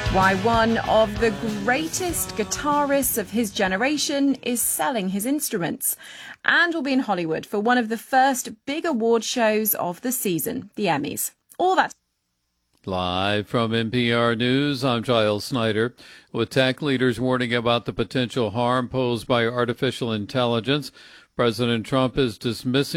Why one of the greatest guitarists of his generation is selling his instruments. And we'll be in Hollywood for one of the first big award shows of the season, the Emmys. All that. Live from NPR News, I'm Giles Snyder. With tech leaders warning about the potential harm posed by artificial intelligence, President Trump is dismissing